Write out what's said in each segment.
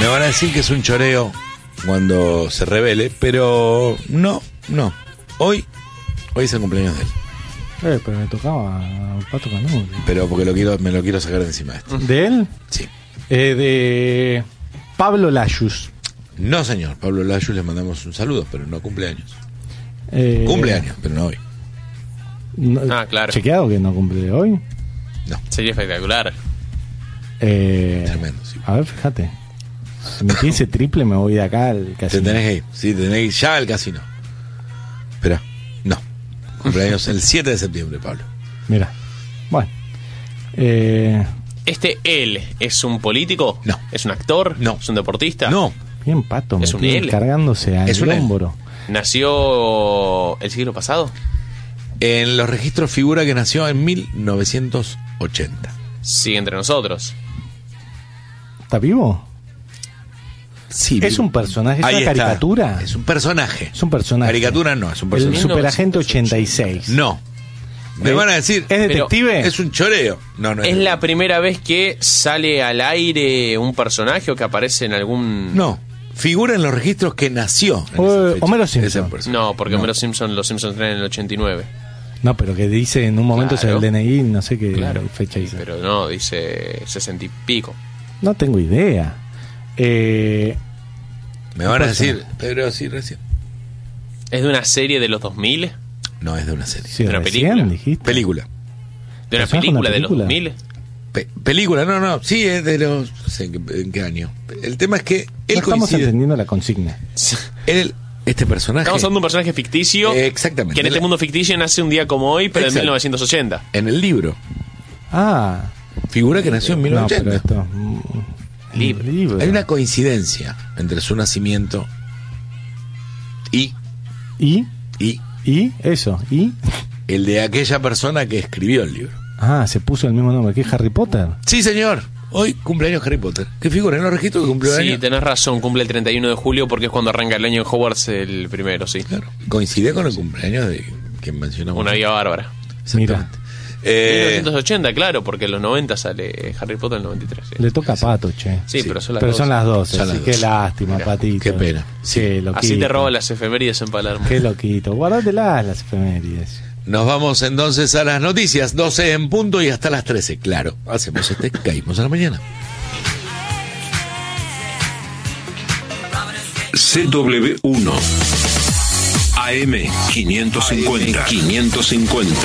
Me van a decir que es un choreo cuando se revele, pero no. Hoy es el cumpleaños de él. Pero me tocaba a Pato Canuto. Pero porque me lo quiero sacar de encima de esto. ¿De él? Sí. De Pablo Layus. No, señor. Pablo Layus le mandamos un saludo, pero no cumpleaños. Cumpleaños, pero no hoy. Claro. ¿Chequeado que no cumple hoy? No. Sería espectacular. Tremendo, sí. A ver, fíjate. Si me ese triple me voy de acá al casino. Te tenés que ir. Sí, te tenés que ir ya al casino. Espera. No. Cumpleaños el 7 de septiembre, Pablo. Mira. Bueno. ¿Él es un político? No. ¿Es un actor? No. ¿Es un deportista? No. Bien, Pato. Es un me él. cargándose al Es un él. hombro. ¿Nació el siglo pasado? En los registros figura que nació en 1980. Sigue entre nosotros. ¿Está vivo? Sí. ¿Es un personaje? ¿Es Ahí una está. caricatura? Es un personaje. Es un personaje. Caricatura no, es un El personaje. superagente 86. No. Me van a decir. ¿Es detective? Es un choreo. No ¿Es la primera vez que sale al aire un personaje o que aparece en algún...? No. Figura en los registros que nació. En esa fecha. Homero Simpson. Ese personaje. No, porque No. Homero Simpson, los Simpsons traen en el 89. No, pero que dice en un momento Claro. es el DNI, no sé qué Claro. fecha dice. Pero no, dice 60 y pico. No tengo idea. Me van a decir, pero sí, recién. ¿Es de una serie de los 2000? No, es de una serie. Sí, ¿De una recién película? dijiste. Película. ¿De una ¿Personaje de una película de los película? 2000? Película, no. Sí, es de los. No sé en qué año. El tema es que No él estamos coincide. entendiendo la consigna. Este personaje. Estamos hablando de un personaje ficticio Exactamente. que en este mundo ficticio nace un día como hoy, pero en Exacto. 1980. En el libro. Ah. Figura que nació en No, pero 1980. esto... Libro. Hay una coincidencia entre su nacimiento y ¿Y? y Eso. ¿Y? el de aquella persona que escribió el libro. Ah, se puso el mismo nombre que Harry Potter. Sí, señor. Hoy cumpleaños Harry Potter. ¿Qué figura en los registros que cumplió Sí, años? tenés razón, cumple el 31 de julio porque es cuando arranca el año en Hogwarts el primero, sí. Claro. Coincide con el cumpleaños de quien mencionamos. Una vida bárbara. Exactamente. 1980, claro, porque en los 90 sale Harry Potter en el 93. Sí, Le toca a Pato, che. Sí, pero son las Pero 12. son las 12. Son las Sí, qué 12. lástima, Mira, Patito. qué pena. Qué loquito. Así te roban las efemérides en Palermo. Qué loquito. Guardatelas las efemérides. Nos vamos entonces a las noticias, 12 en punto y hasta las 13. Claro, hacemos caímos a la mañana. CW1 AM 550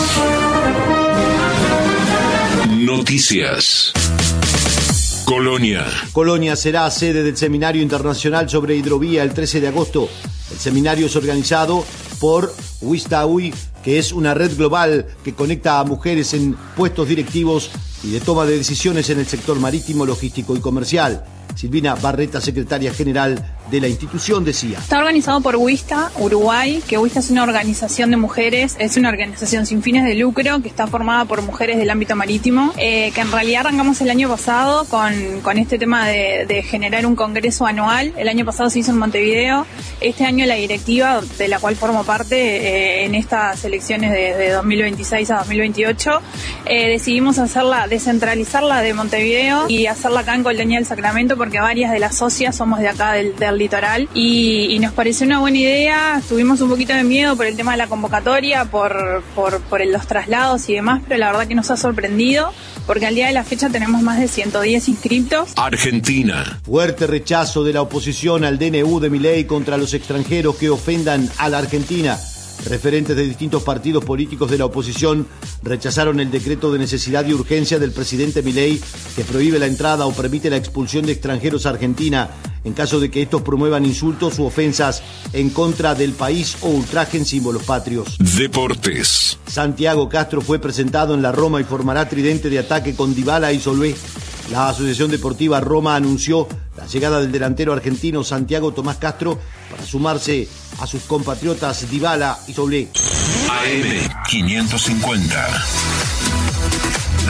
Noticias. Colonia. Colonia será sede del Seminario Internacional sobre Hidrovía el 13 de agosto. El seminario es organizado por Wistawi, que es una red global que conecta a mujeres en puestos directivos y de toma de decisiones en el sector marítimo, logístico y comercial. Silvina Barreta, secretaria general de la institución, decía: Está organizado por WISTA, Uruguay, que WISTA es una organización de mujeres, es una organización sin fines de lucro que está formada por mujeres del ámbito marítimo, que en realidad arrancamos el año pasado con este tema de generar un congreso anual. El año pasado se hizo en Montevideo, este año la directiva de la cual formo parte en estas elecciones de 2026 a 2028, decidimos descentralizarla de Montevideo y hacerla acá en Colonia del Sacramento, porque varias de las socias somos de acá del litoral y nos pareció una buena idea. Tuvimos un poquito de miedo por el tema de la convocatoria, por los traslados y demás, pero la verdad que nos ha sorprendido porque al día de la fecha tenemos más de 110 inscriptos. Argentina. Fuerte rechazo de la oposición al DNU de Milei contra los extranjeros que ofendan a la Argentina. Referentes de distintos partidos políticos de la oposición rechazaron el decreto de necesidad y urgencia del presidente Milei que prohíbe la entrada o permite la expulsión de extranjeros a Argentina en caso de que estos promuevan insultos u ofensas en contra del país o ultrajen símbolos patrios. Deportes. Santiago Castro fue presentado en la Roma y formará tridente de ataque con Dybala y Solvé. La Asociación Deportiva Roma anunció la llegada del delantero argentino Santiago Tomás Castro para sumarse a sus compatriotas Dybala y Solvé. AM 550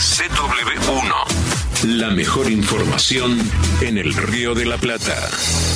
CW1. La mejor información en el Río de la Plata.